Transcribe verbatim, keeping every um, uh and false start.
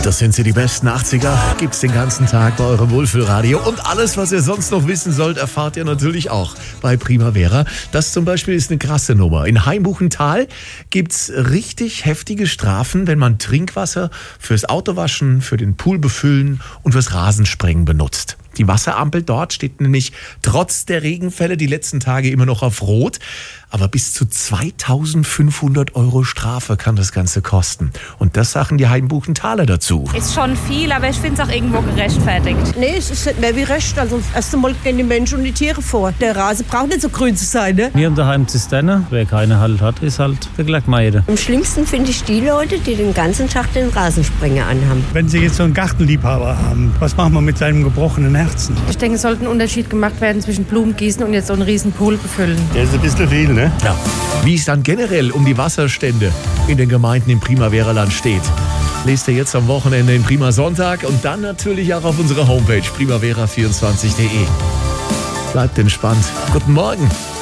Das sind sie, die besten achtziger. Gibt's den ganzen Tag bei eurem Wohlfühlradio. Und alles, was ihr sonst noch wissen sollt, erfahrt ihr natürlich auch bei Primavera. Das zum Beispiel ist eine krasse Nummer. In Hainbuchental gibt's richtig heftige Strafen, wenn man Trinkwasser fürs Autowaschen, für den Pool befüllen und fürs Rasensprengen benutzt. Die Wasserampel dort steht nämlich trotz der Regenfälle die letzten Tage immer noch auf Rot. Aber bis zu zweitausendfünfhundert Euro Strafe kann das Ganze kosten. Und das sagen die Hainbuchentaler dazu. Ist schon viel, aber ich finde es auch irgendwo gerechtfertigt. Nee, es ist nicht mehr wie recht. Also erst einmal gehen die Menschen und die Tiere vor. Der Rasen braucht nicht so grün zu sein, ne? Wir haben daheim Zisterne. Wer keine halt hat, ist halt der Gelackmeide. Am schlimmsten finde ich die Leute, die den ganzen Tag den Rasensprenger anhaben. Wenn Sie jetzt so einen Gartenliebhaber haben, was machen wir mit seinem gebrochenen Herzen? Ich denke, es sollte ein Unterschied gemacht werden zwischen Blumengießen und jetzt so einen riesen Pool befüllen. Der ist ein bisschen viel, ne? Ja. Wie es dann generell um die Wasserstände in den Gemeinden im Primavera-Land steht, lest ihr jetzt am Wochenende in Prima Sonntag und dann natürlich auch auf unserer Homepage primavera vierundzwanzig punkt de. Bleibt entspannt. Guten Morgen.